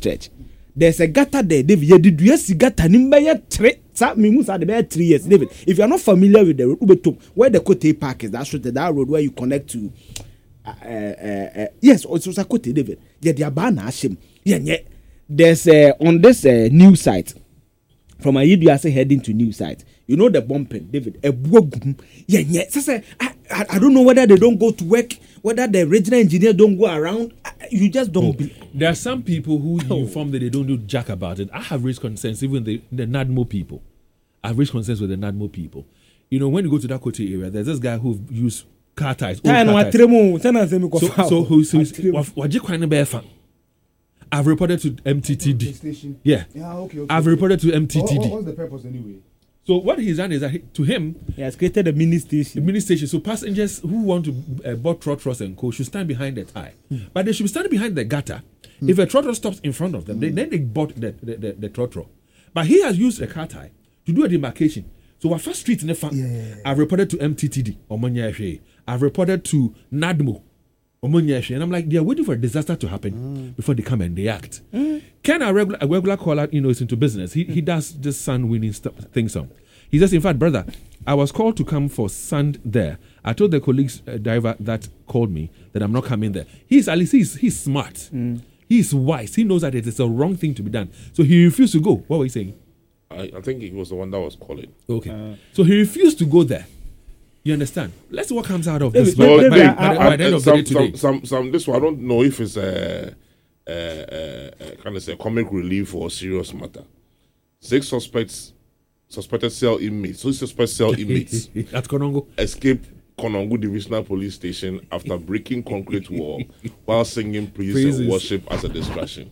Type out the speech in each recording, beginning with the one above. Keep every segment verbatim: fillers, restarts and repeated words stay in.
stretch. There's a gutter there, David. You did you see gutter? Nimba three. That means that about three years, David. If you are not familiar with the road, where the Kote Park is, that's that road where you connect to. Uh, uh, uh, yes, also Sakote, David. Yeah, they are ban Hashim. Yeah, yeah. There's uh, on this uh, news site from Ayidu heading to news site. You know the bumping, David. A yeah, yeah. So, I, I, I don't know whether they don't go to work, whether the regional engineer don't go around. You just don't. Oh, be- there are some people who oh. inform that they don't do jack about it. I have raised concerns, even the the NADMO people. I've raised concerns with the NADMO people. You know, when you go to that Kote area, there's this guy who used car ties. Car ties. So, so who's who's I've reported to M T T D. Yeah. Yeah, okay, okay. I've reported to M T T D. What, what's the purpose anyway? So what he's done is that he, to him, he has created a mini station. A mini station. So passengers who want to uh, board trotros and co should stand behind the tie, mm. but they should stand behind the gutter. Mm. If a trotro stops in front of them, mm. they, then they board the the, the, the trotro. But he has used a car tie to do a demarcation. So our first street in the front, yeah. I've reported to M T T D. I've reported to NADMO. And I'm like, they are waiting for a disaster to happen mm. before they come and they act. Mm. Ken, a regular, a regular caller, you know, is into business. He mm. he does this sand winning stuff, things on. He says, in fact, brother, I was called to come for sand there. I told the colleagues uh, driver that called me that I'm not coming there. He's at least he's, he's smart. Mm. He's wise. He knows that it is a wrong thing to be done. So he refused to go. What were you saying? I, I think he was the one that was calling. Okay. Uh, so he refused to go there. You understand? Let's see what comes out of this. No, by, by, by, by the end of some, the day today. Some, some, some, this one, I don't know if it's a, a, a, a kind of say comic relief or a serious matter. Six suspects, suspected cell inmates, so suspected cell inmates at Konongo escaped Konongo Divisional Police Station after breaking concrete wall while singing praise Praises. and worship as a distraction.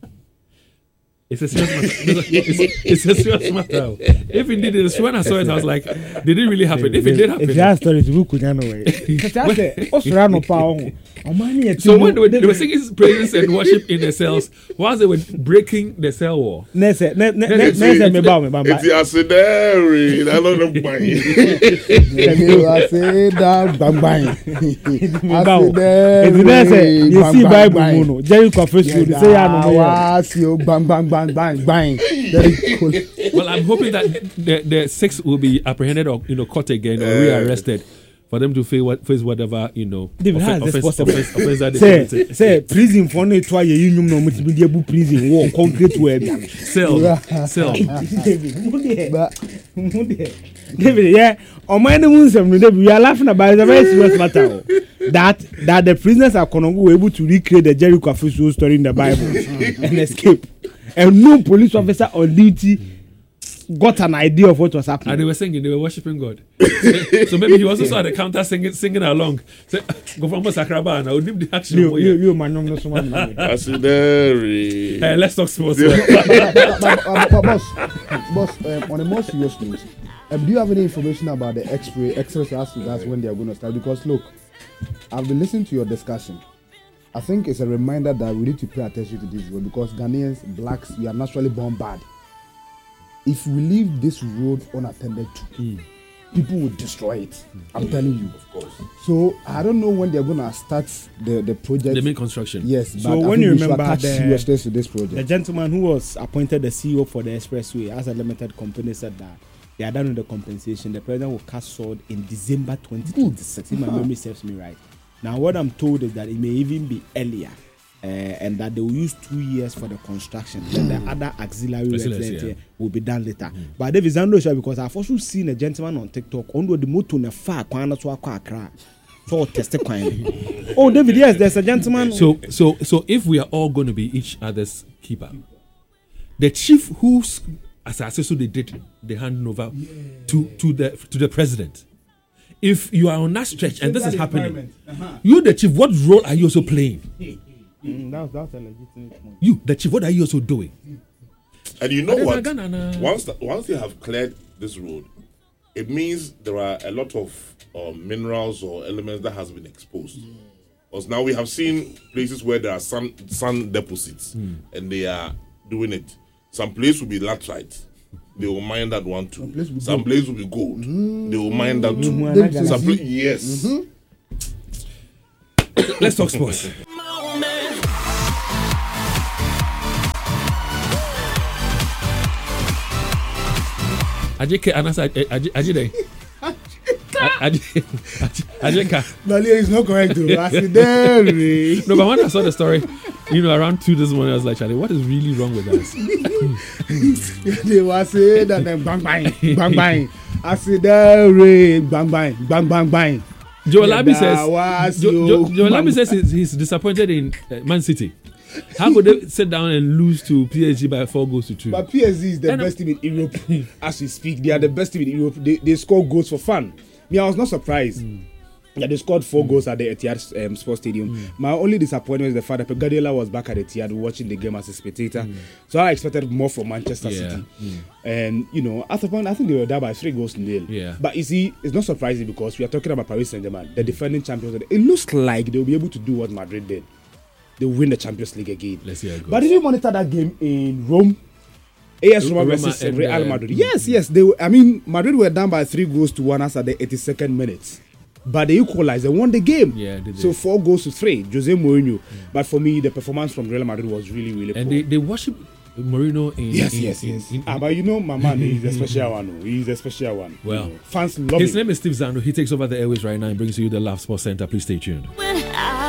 It's a serious matter. It's, it's a serious matter. If indeed it is, when I saw it, I was like, did it really happen? If it did happen, if you have stories, we could anyway. So when they were, they were singing praises and worship in the cells, whilst they were breaking the cell wall. It's the acidary. I don't know why. You see Bible, Jericho first. You say, "I know." Bang bang bang bang bang. Very cool. Well, I'm hoping that the, the six will be apprehended or you know caught again or rearrested for them to face, what, face whatever you know. David, offense, how is this possible? Offense, offense, offense that say, say prison for no try you you know much be able prison war concrete web. Cell, cell. David, yeah. On my ones, we are laughing about the very serious matter. That that the prisoners are were able to recreate the Jericho official story in the Bible and escape. And no police officer on duty got an idea of what was happening. And they were singing, they were worshiping God. so, so maybe he also saw the counter singing singing along. So, go from Sakraba and I'll leave the action. You, you, you, man, no, so much. Hey, let's talk sports. Boss, boss, um, on a more serious note, um, do you have any information about the X-ray, X-ray that's when they are going to start? Because look, I've been listening to your discussion. I think it's a reminder that we need to pay attention to this road because Ghanaians, blacks, we are naturally born bad. If we leave this road unattended to, mm. people will destroy it. Mm. I'm telling you. Of course. So I don't know when they're gonna start the, the project. The main construction. Yes. So but when you remember the, seriousness to this project. The gentleman who was appointed the C E O for the expressway as a limited company said that they are done with the compensation. The president will cast sword in December twenty twenty-six. If my memory serves me right. Now, what I'm told is that it may even be earlier, uh, and that they will use two years for the construction. Then the other auxiliary works yeah. will be done later. Mm. But David Zando sure because I've also seen a gentleman on TikTok on the motor na far kwana to akra. So test Oh, David, yes, there's a gentleman. So, so, so if we are all going to be each other's keeper, the chief who's as I said, so they did the handing over yeah. to to the to the president. If you are on that stretch and this is happening, uh-huh. you the chief, what role are you also playing? Mm, that's, that's a legitimate point. You, the chief, what are you also doing? And you know what? Once the, once they have cleared this road, it means there are a lot of uh, minerals or elements that has been exposed. Yeah. Because now we have seen places where there are sun sun deposits, mm. and they are doing it. Some place will be laterite. They will mine that one too. Some place will, Some place will be gold. Mm-hmm. They will mine that too. Mm-hmm. Some place, yes. Mm-hmm. Let's talk sports. Ajike Anasa Ajide. Ajika. Malia is not correct though. Accidentally. No, but when I saw the story, you know, around two this morning, I was like, Charlie, what is really wrong with us? They were saying that then bang bang bang bang. Accidentally bang bang bang bang bang. Joe Labi says. Joe Labi says he's, he's disappointed in uh, Man City. How could they sit down and lose to P S G by four goals to two? But P S G is the and best team in Europe as we speak. They are the best team in Europe. They, they score goals for fun. Me, I was not surprised. Mm. Yeah, they scored four mm. goals at the Etihad um, Sports Stadium. Mm. My only disappointment is the fact that Pep Guardiola was back at Etihad watching the game as a spectator. Mm. So I expected more from Manchester yeah. City. Mm. And, you know, at the point, I think they were down by three goals to nil. Yeah. But you see, it's not surprising because we are talking about Paris Saint-Germain, the defending champions. It looks like they'll be able to do what Madrid did. They win the Champions League again. Let's see how it goes. But did you monitor that game in Rome? A S Roma versus and, Real uh, Madrid. Yes, yes. They were, I mean, Madrid were down by three goals to one as at the eighty-second minute. But they equalized. They won the game. Yeah, they did. So four goals to three. Jose Mourinho. Mm. But for me, the performance from Real Madrid was really, really and poor. they, they worship Mourinho in... Yes, in, yes, in, yes. In, in, ah, but you know, my man, he's a special one. He's a special one. Well, you know, fans love his him. name is Steve Zando. He takes over the airways right now and brings you the Love Sports Center. Please stay tuned.